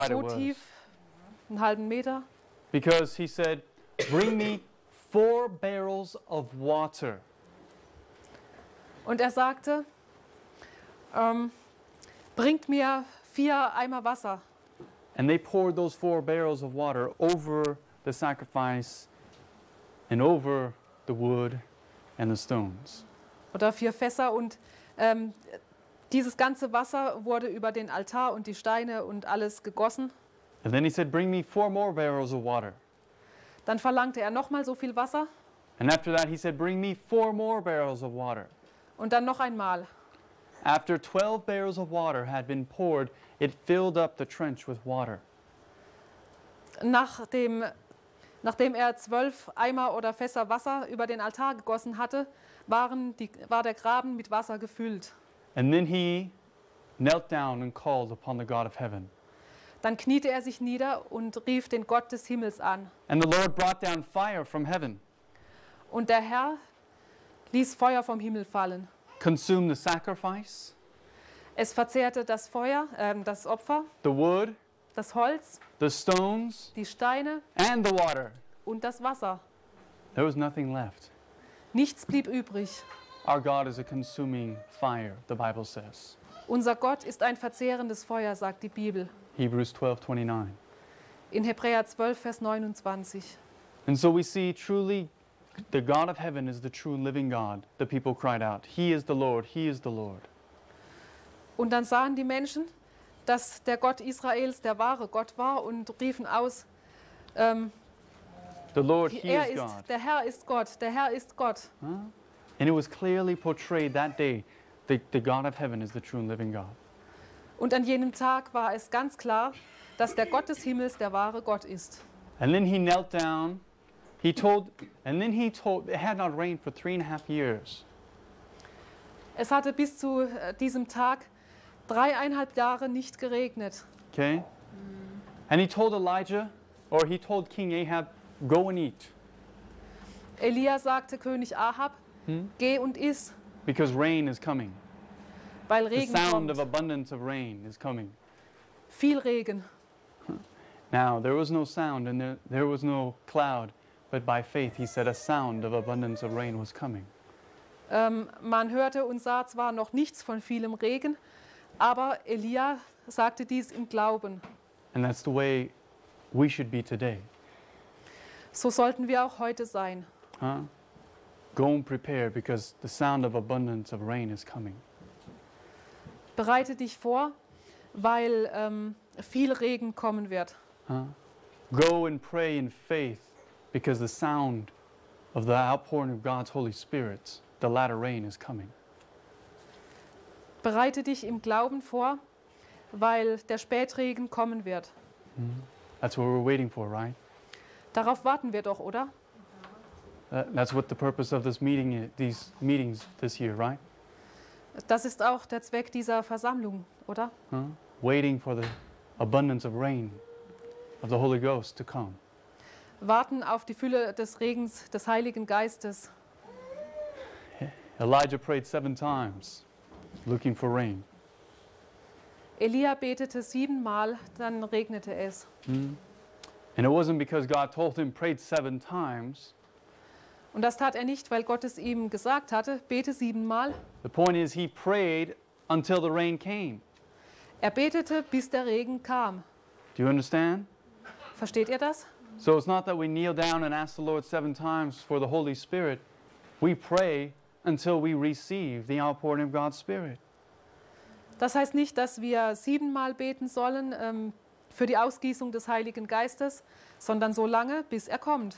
so tief, einen halben Meter. Because he said, bring me 4 barrels of water. Und er sagte, bringt mir 4 Eimer Wasser. And they poured those 4 barrels of water over the sacrifice and over the wood and the stones. Oder 4 Fässer und dieses ganze Wasser wurde über den Altar und die Steine und alles gegossen. And then he said, bring me 4 more barrels of water. Dann verlangte er nochmal so viel Wasser. And after that he said, bring me 4 more barrels of water. Und dann noch einmal. After 12 barrels of water had been poured, it filled up the trench with water. Nachdem er 12 Eimer oder Fässer Wasser über den Altar gegossen hatte, war der Graben mit Wasser gefüllt. And then he knelt down and called upon the God of heaven. Dann kniete er sich nieder und rief den Gott des Himmels an. And the Lord brought down fire from heaven, Und der Herr ließ Feuer vom Himmel fallen. consumed the sacrifice, Es verzehrte das Feuer, das Opfer, the wood, das Holz, the stones, die Steine and the water. und das Wasser. There was nothing left. Nichts blieb übrig. Our God is a consuming fire, the Bible says. Unser Gott ist ein verzehrendes Feuer, sagt die Bibel. Hebrews 12:29. In Hebräer 12, Vers 29. And so we see truly the God of heaven is the true living God. The people cried out, He is the Lord, He is the Lord. Und dann sahen die Menschen, dass der Gott Israels der wahre Gott war und riefen aus, The Lord, He is God. der Herr ist Gott, der Herr ist Gott. And it was clearly portrayed that day, the God of heaven is the true and living God. Und an jenem Tag war es ganz klar, dass der Gott des Himmels der wahre Gott ist. And then he knelt down, it had not rained for 3.5 years. Es hatte bis zu diesem Tag 3,5 Jahre nicht geregnet. Okay? And he told Elijah, or he told King Ahab, go and eat, Elia sagte König Ahab, geh und iss, because rain is coming. weil The Regen sound kommt. of abundance of rain is coming. Viel Regen. Now, there was no sound and there was no cloud, but by faith he said a sound of abundance of rain was coming. Man hörte und sah zwar noch nichts von vielem Regen, aber Elia sagte dies im Glauben. And that's the way we should be today. So sollten wir auch heute sein. Go and prepare because the sound of abundance of rain is coming. Bereite dich vor, weil viel Regen kommen wird. Go and pray in faith because the sound of the outpouring of God's Holy Spirit, the latter rain is coming. Bereite dich im Glauben vor, weil der Spätregen kommen wird. That's what we're waiting for, right? Darauf warten wir doch, oder? That's what the purpose of these meetings this year, right? Das ist auch der Zweck dieser Versammlung, oder? Waiting for the abundance of rain of the Holy Ghost to come. Warten auf die Fülle des Regens des Heiligen Geistes. Elijah prayed 7 times looking for rain. Elia betete 7-mal, dann regnete es. And it wasn't because God told him prayed 7 times. Und das tat er nicht, weil Gott es ihm gesagt hatte, bete 7-mal. The point is he prayed until the rain came. Er betete, bis der Regen kam. Do you understand? Versteht ihr das? So it's not that we kneel down and ask the Lord 7 times for the Holy Spirit. We pray until we receive the outpouring of God's Spirit. Das heißt nicht, dass wir 7-mal beten sollen für die Ausgießung des Heiligen Geistes, sondern so lange, bis er kommt.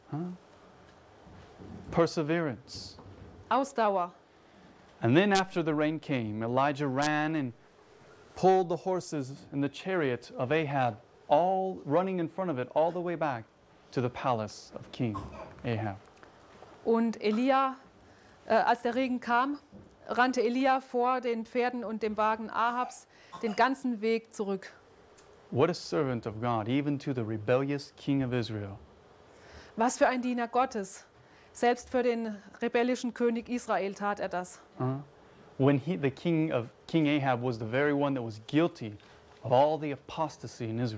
Perseverance. Ausdauer. And then after the rain came, Elijah ran and pulled the horses and the chariot of Ahab, all running in front of it, all the way back to the palace of King Ahab. Und Elia, als der Regen kam, rannte Elia vor den Pferden und dem Wagen Ahabs den ganzen Weg zurück. What a servant of God, even to the rebellious king of Israel. Was für ein Diener Gottes. Selbst für den rebellischen König Israel tat er das. When the king Ahab was the very one that was guilty of all the apostasy in Israel.